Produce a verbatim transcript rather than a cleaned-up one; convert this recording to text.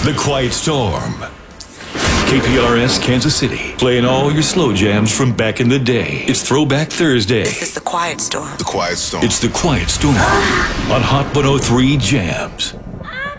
The Quiet Storm. K P R S Kansas City, playing all your slow jams from back in the day. It's Throwback Thursday. This is The Quiet Storm. The Quiet Storm. It's The Quiet Storm on Hot one oh three Jams.